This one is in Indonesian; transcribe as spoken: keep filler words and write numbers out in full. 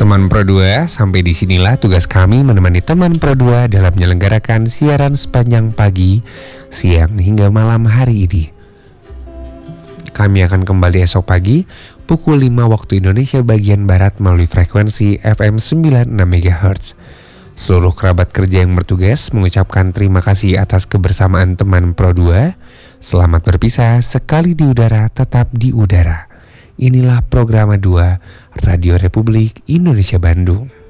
Teman Pro dua, sampai disinilah tugas kami menemani teman Pro dua dalam menyelenggarakan siaran sepanjang pagi, siang hingga malam hari ini. Kami akan kembali esok pagi pukul lima waktu Indonesia bagian Barat melalui frekuensi F M sembilan puluh enam megahertz. Seluruh kerabat kerja yang bertugas mengucapkan terima kasih atas kebersamaan teman Pro dua. Selamat berpisah, sekali di udara tetap di udara. Inilah program dua Radio Republik Indonesia Bandung.